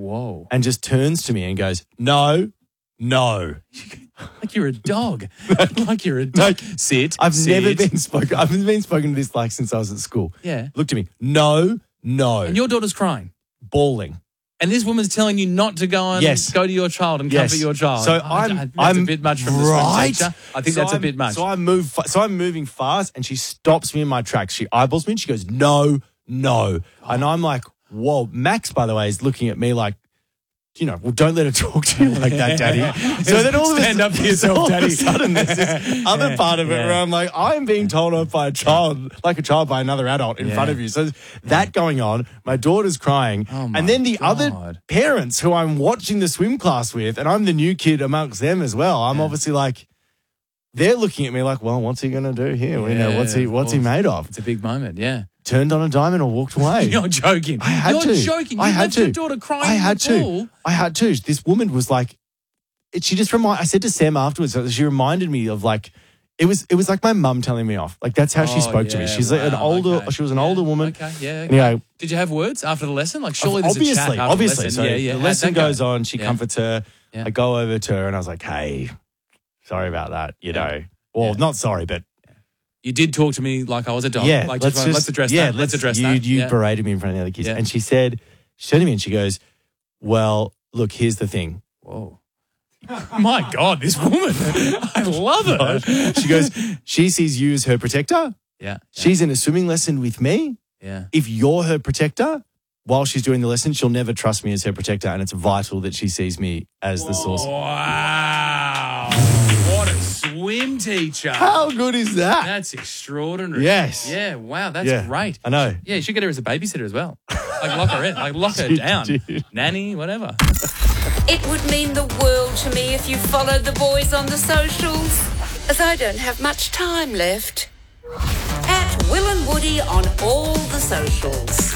Whoa. and just turns to me and goes, no. Like you're a dog. Like you're a dog. Sit. I've sit. never been spoken. I've been spoken to this like since I was at school. Yeah. Looked at me. No. And your daughter's crying. Bawling. And this woman's telling you not to go and go to your child and comfort your child. So that's I'm a bit much from the swim teacher. I think that's a bit much. So I'm moving fast, and she stops me in my tracks. She eyeballs me, and she goes, "No." And I'm like, "Whoa." Max, by the way, is looking at me like, well, don't let her talk to you like that, Daddy. So then all Stand up for yourself, Daddy. All of a sudden, there's this other part of it where I'm like, I'm being told off by a child by another adult in front of you. So that going on, my daughter's crying, and then the other parents who I'm watching the swim class with, and I'm the new kid amongst them as well. I'm obviously like, they're looking at me like, well, what's he going to do here? What's he made of? It's a big moment, yeah. Turned on a dime and walked away. You're joking. You're joking. You left your daughter crying in the pool. I had to. This woman was like, she just I said to Sam afterwards, she reminded me of like, it was like my mum telling me off. Like that's how she spoke to me. She's like she was an older woman. Okay, yeah. Anyway, did you have words after the lesson? Like surely there's a chat after obviously. the lesson. So the lesson goes on. She comforts her. Yeah. I go over to her and I was like, hey, sorry about that. Well, not sorry, but. You did talk to me like I was a dog. Yeah, like let's address that. Let's address that. You berated me in front of the other kids. Yeah. And she turned to me and she goes, well, look, here's the thing. Whoa. My God, this woman. I love her. She goes, she sees you as her protector. Yeah. She's in a swimming lesson with me. Yeah. If you're her protector, while she's doing the lesson, she'll never trust me as her protector. And it's vital that she sees me as the source. Wow. What a swim teacher. How good is that? That's extraordinary. Yes. Yeah, wow, that's great. I know. Yeah, you should get her as a babysitter as well. Like lock her in, like lock her down. Nanny, whatever. It would mean the world to me if you followed the boys on the socials, as I don't have much time left. At Will and Woody on all the socials.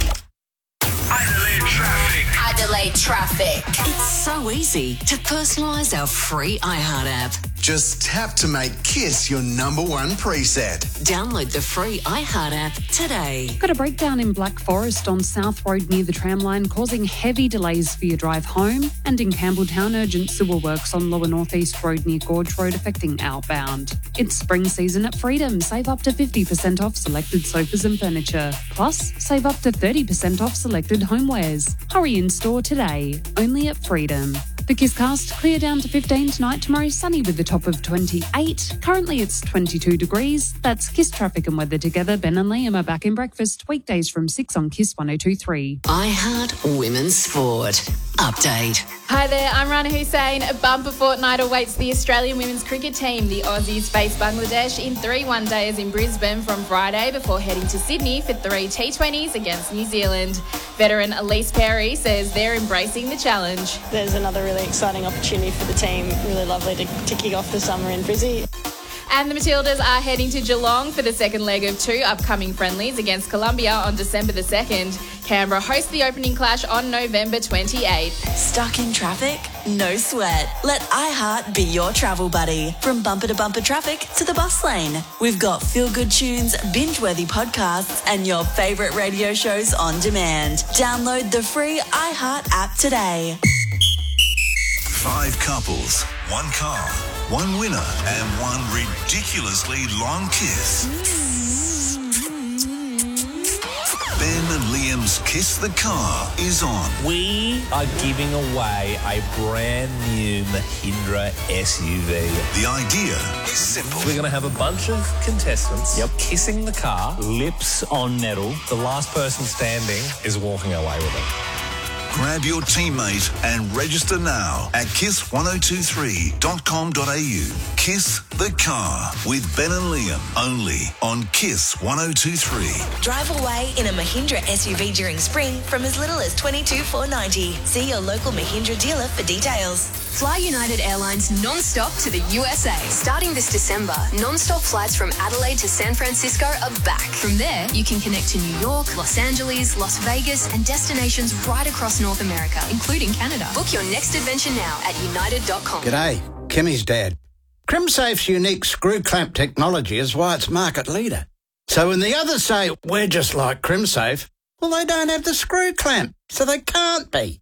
Adelaide Traffic. It's so easy to personalise our free iHeart app. Just tap to make Kiss your number one preset. Download the free iHeart app today. Got a breakdown in Black Forest on South Road near the tramline, causing heavy delays for your drive home. And in Campbelltown, urgent sewer works on Lower North East Road near Gorge Road affecting outbound. It's spring season at Freedom. Save up to 50% off selected sofas and furniture. Plus, save up to 30% off selected homewares. Hurry in store today, only at Freedom. The Kisscast, clear down to 15 tonight, tomorrow sunny with a top of 28. Currently it's 22 degrees. That's Kiss traffic and weather together. Ben and Liam are back in breakfast weekdays from 6 on Kiss 102.3. iHeart Women's Sport. Update. Hi there, I'm Rana Hussain. A bumper fortnight awaits the Australian women's cricket team. The Aussies face Bangladesh in 3 one-dayers in Brisbane from Friday before heading to Sydney for 3 T20s against New Zealand. Veteran Elise Perry says they're embracing the challenge. There's another really exciting opportunity for the team. Really lovely to kick off the summer in Brizzy. And the Matildas are heading to Geelong for the second leg of 2 upcoming friendlies against Colombia on December the 2nd. Canberra hosts the opening clash on November 28th. Stuck in traffic? No sweat. Let iHeart be your travel buddy. From bumper to bumper traffic to the bus lane. We've got feel-good tunes, binge-worthy podcasts, and your favourite radio shows on demand. Download the free iHeart app today. 5 couples, 1 car, 1 winner, and 1 ridiculously long kiss. Ben and Liam's Kiss the Car is on. We are giving away a brand new Mahindra SUV. The idea is simple. We're going to have a bunch of contestants kissing the car, lips on metal. The last person standing is walking away with it. Grab your teammate and register now at kiss1023.com.au. Kiss the Car with Ben and Liam, only on Kiss 1023. Drive away in a Mahindra SUV during spring from as little as $22,490. See your local Mahindra dealer for details. Fly United Airlines non-stop to the USA. Starting this December, non-stop flights from Adelaide to San Francisco are back. From there, you can connect to New York, Los Angeles, Las Vegas, and destinations right across North America, including Canada. Book your next adventure now at united.com. G'day, Kimmy's dad. Crimsafe's unique screw clamp technology is why it's market leader. So when the others say we're just like Crimsafe, well, they don't have the screw clamp, so they can't be.